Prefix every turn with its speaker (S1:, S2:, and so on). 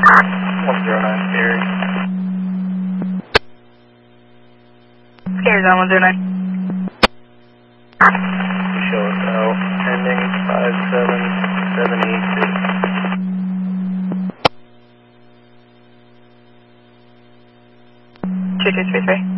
S1: 109 Gary.
S2: Gary's on 109.
S1: You show us out, ending 57782.
S2: 2233.